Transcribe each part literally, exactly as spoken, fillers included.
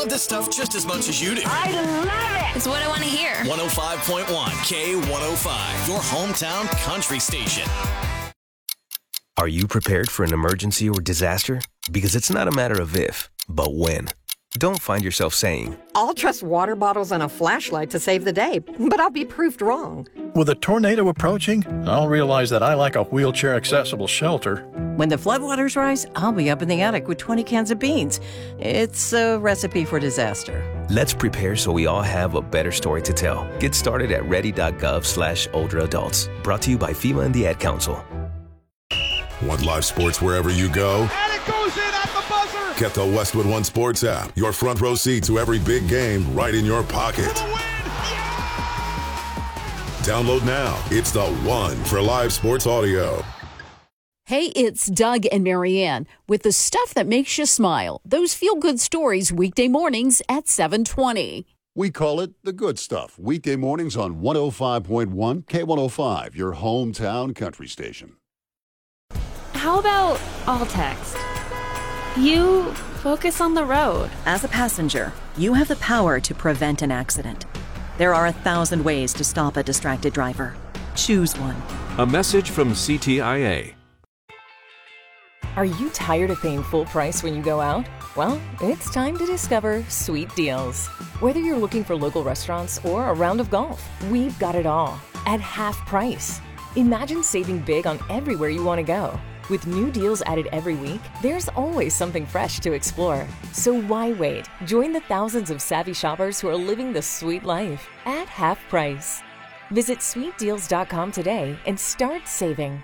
love this stuff just as much as you do. I love it! It's what I want to hear. one oh five point one K one oh five, your hometown country station. Are you prepared for an emergency or disaster? Because it's not a matter of if, but when. Don't find yourself saying, I'll trust water bottles and a flashlight to save the day, but I'll be proved wrong. With a tornado approaching, I'll realize that I lack a wheelchair-accessible shelter. When the floodwaters rise, I'll be up in the attic with twenty cans of beans. It's a recipe for disaster. let's prepare so we all have a better story to tell. Get started at ready.gov slash older adults. Brought to you by FEMA and the Ad Council. Want live sports wherever you go? And it goes in at the buzzer! Get the Westwood One Sports app. Your front row seat to every big game right in your pocket. For the win! Yeah! Download now. It's the one for live sports audio. Hey, it's Doug and Marianne with the stuff that makes you smile. Those feel-good stories weekday mornings at seven twenty. We call it The Good Stuff. Weekday mornings on one oh five point one K one oh five, your hometown country station. How about all text? You focus on the road. As a passenger, you have the power to prevent an accident. There are a thousand ways to stop a distracted driver. Choose one. A message from C T I A. Are you tired of paying full price when you go out? Well, it's time to discover Sweet Deals. Whether you're looking for local restaurants or a round of golf, we've got it all at half price. Imagine saving big on everywhere you want to go. With new deals added every week, there's always something fresh to explore. So why wait? Join the thousands of savvy shoppers who are living the sweet life at half price. Visit sweet deals dot com today and start saving.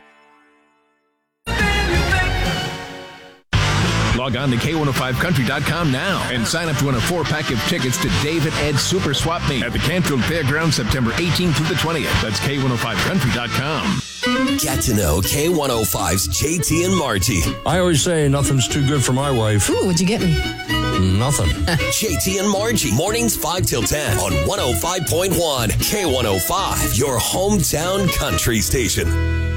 Log on to K one oh five country dot com now and sign up to win a four-pack of tickets to Dave and Ed's Super Swap Meet at the Canfield Fairgrounds September eighteenth through the twentieth. That's K one oh five country dot com. Get to know K one oh five's J T and Margie. I always say nothing's too good for my wife. Ooh, what'd you get me? Nothing. J T and Margie, mornings five till ten on one oh five point one K one oh five, your hometown country station.